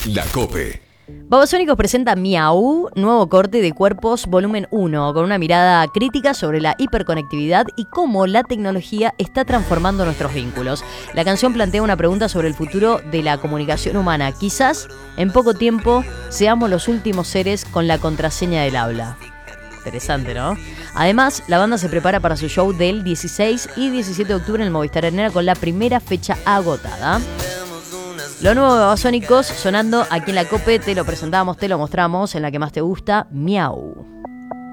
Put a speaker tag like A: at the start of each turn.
A: La COPE.
B: Babasónicos presenta Miau, nuevo corte de Cuerpos volumen 1, con una mirada crítica sobre la hiperconectividad y cómo la tecnología está transformando nuestros vínculos. La canción plantea una pregunta sobre el futuro de la comunicación humana. Quizás en poco tiempo seamos los últimos seres con la contraseña del habla. Interesante, ¿no? Además, la banda se prepara para su show del 16 y 17 de octubre en el Movistar Arena con la primera fecha agotada. Lo nuevo de Babasónicos sonando aquí en la COPE, te lo presentamos, te lo mostramos en la que más te gusta, Miau.